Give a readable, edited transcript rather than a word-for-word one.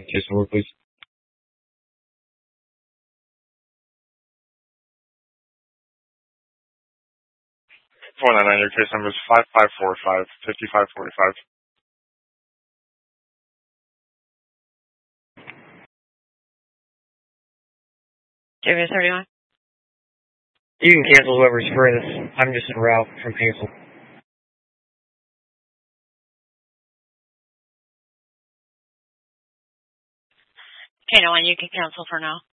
case number, please. 499, your case number is 5545 5545. JVS 31. You can cancel whoever's furthest. I'm just en route from Hazel. Okay, no one, you can cancel for now.